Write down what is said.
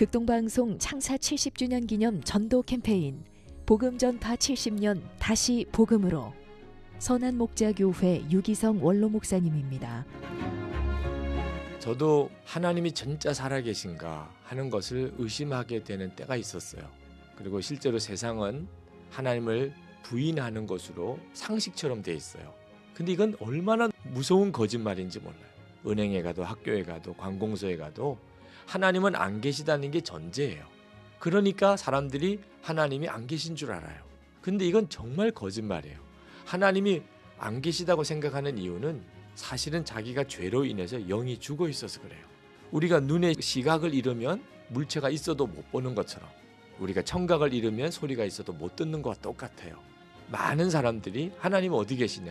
극동방송 창사 70주년 기념 전도 캠페인 복음 전파 70년 다시 복음으로 선한목자교회 유기성 원로 목사님입니다. 저도 하나님이 진짜 살아계신가 하는 것을 의심하게 되는 때가 있었어요. 그리고 실제로 세상은 하나님을 부인하는 것으로 상식처럼 돼 있어요. 근데 이건 얼마나 무서운 거짓말인지 몰라요. 은행에 가도 학교에 가도 관공서에 가도 하나님은 안 계시다는 게 전제예요. 그러니까 사람들이 하나님이 안 계신 줄 알아요. 근데 이건 정말 거짓말이에요. 하나님이 안 계시다고 생각하는 이유는 사실은 자기가 죄로 인해서 영이 죽어 있어서 그래요. 우리가 눈의 시각을 잃으면 물체가 있어도 못 보는 것처럼 우리가 청각을 잃으면 소리가 있어도 못 듣는 것과 똑같아요. 많은 사람들이 하나님 어디 계시냐?